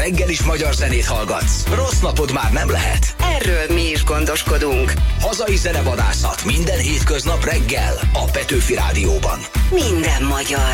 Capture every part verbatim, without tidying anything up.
reggel is magyar zenét hallgatsz, rossz napod már nem lehet. Erről mi is gondoskodunk. Hazai zenevadászat minden hétköznap reggel a Petőfi Rádióban. Minden magyar.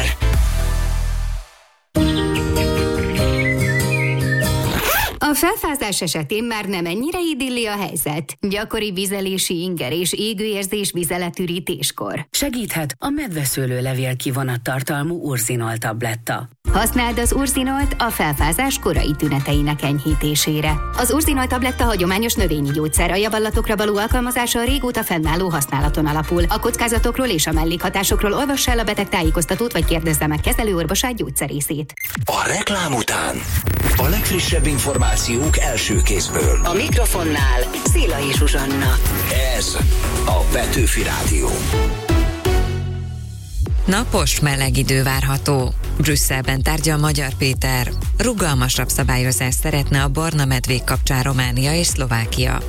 A felfázás esetén már nem ennyire idilli a helyzet. Gyakori vizelési inger és égőérzés vizeletürítéskor. Segíthet a medveszőlő levél kivonat tartalmú urzinol tabletta. Használd az urzinolt a felfázás korai tüneteinek enyhítésére. Az urzinolt tabletta hagyományos növényi gyógyszer, a javallatokra való alkalmazása a régóta fennálló használaton alapul. A kockázatokról és a mellékhatásokról olvass el a beteg tájékoztatót, vagy kérdezze meg kezelőorvosát, gyógyszerészét. A reklám után a legfrissebb információk első kézből. A mikrofonnál Szélai Zsuzsanna. Ez a Petőfi Rádió. Napos, meleg idő várható. Brüsszelben tárgyal Magyar Péter. Rugalmasabb szabályozást szeretne a barna medvék kapcsán Románia és Szlovákia.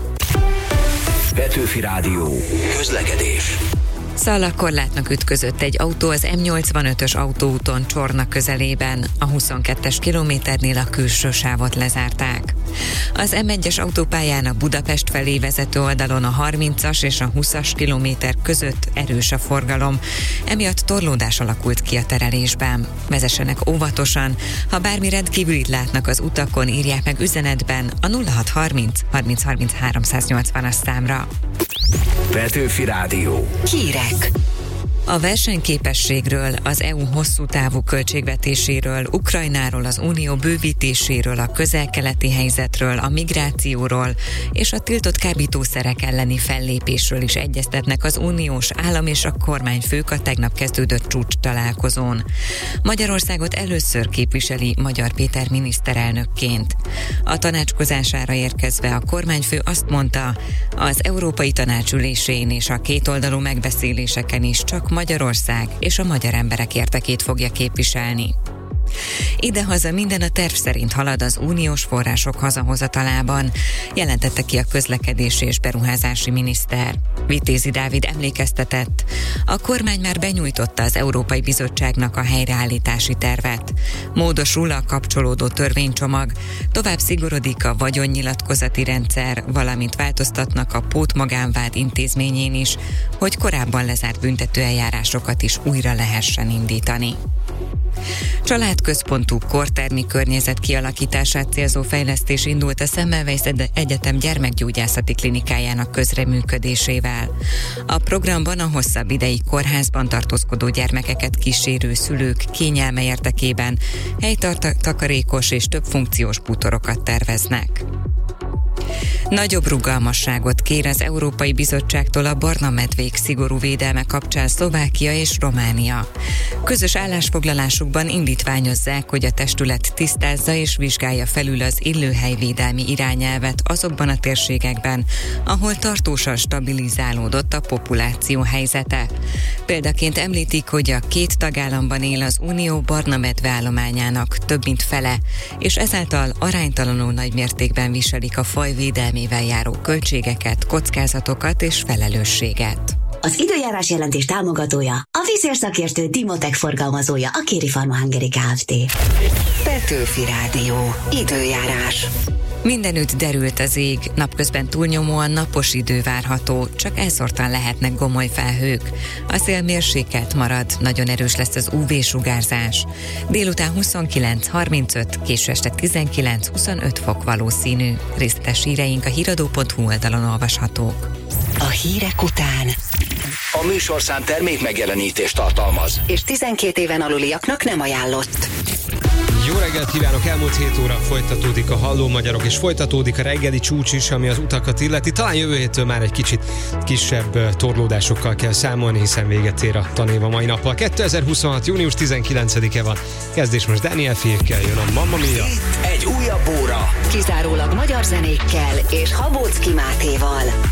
Petőfi Rádió. Közlekedés. Szalagkorlátnak ütközött egy autó az M nyolcvanötös autóúton Csorna közelében. A huszonkettes kilométernél a külső sávot lezárták. Az M egyes autópályán a Budapest felé vezető oldalon a harmincas és a húszas kilométer között erős a forgalom. Emiatt torlódás alakult ki a terelésben. Vezessenek óvatosan, ha bármi rendkívülit látnak az utakon, írják meg üzenetben a nulla hat harminc harminc harminc háromszáznyolcvanas számra. Petőfi Rádió. Hírek. A versenyképességről, az é u hosszú távú költségvetéséről, Ukrajnáról, az unió bővítéséről, a közel-keleti helyzetről, a migrációról és a tiltott kábítószerek elleni fellépésről is egyeztetnek az uniós állam és a kormányfők a tegnap kezdődött csúcs találkozón. Magyarországot először képviseli Magyar Péter miniszterelnökként. A tanácskozására érkezve a kormányfő azt mondta, az Európai Tanács ülésén és a kétoldalú megbeszéléseken is csak Magyarország és a magyar emberek érdekét fogja képviselni. Idehaza minden a terv szerint halad az uniós források hazahozatalában, jelentette ki a közlekedési és beruházási miniszter. Vitézi Dávid emlékeztetett, a kormány már benyújtotta az Európai Bizottságnak a helyreállítási tervet. Módosul a kapcsolódó törvénycsomag, tovább szigorodik a vagyonnyilatkozati rendszer, valamint változtatnak a pótmagánvád intézményén is, hogy korábban lezárt büntetőeljárásokat is újra lehessen indítani. Családközpontú kortermi környezet kialakítását célzó fejlesztés indult a Semmelweis Egyetem gyermekgyógyászati klinikájának közreműködésével. A programban a hosszabb ideig kórházban tartózkodó gyermekeket kísérő szülők kényelme érdekében helytakarékos és több funkciós bútorokat terveznek. Nagyobb rugalmasságot kér az Európai Bizottságtól a barna medvék szigorú védelme kapcsán Szlovákia és Románia. Közös állásfoglalásukban indítványozzák, hogy a testület tisztázza és vizsgálja felül az élőhelyvédelmi irányelvet azokban a térségekben, ahol tartósan stabilizálódott a populáció helyzete. Példaként említik, hogy a két tagállamban él az unió barna medve állományának több mint fele, és ezáltal aránytalanul nagy mértékben viselik a faj védelmével járó költségeket, kockázatokat és felelősséget. Az időjárás jelentés támogatója, a vízérszakértő Dimotech forgalmazója, a Kéri Pharma Hungary Kft. Petőfi Rádió. Időjárás. Mindenütt derült az ég, napközben túlnyomóan napos idő várható, csak elszórtan lehetnek gomoly felhők. A szél mérsékelt marad, nagyon erős lesz az ú vé-sugárzás. Délután huszonkilenc harmincöt, késő este tizenkilenc huszonöt fok valószínű. Részletes híreink a híradó pont hú oldalon olvashatók. A hírek után A műsorszám termék megjelenítést tartalmaz, és tizenkét éven aluliaknak nem ajánlott. Jó reggelt kívánok! Elmúlt hét óra folytatódik a Halló Magyarok, és folytatódik a reggeli csúcs is, ami az utakat illeti. Talán jövő héttől már egy kicsit kisebb torlódásokkal kell számolni, hiszen véget ér a tanév a mai nappal. kétezer-huszonhat. június tizenkilencedike van. Kezdés most Daniel Félkkel jön a Mamma Mia. egy újabb óra. Kizárólag magyar zenékkel és Habóczky Mátéval.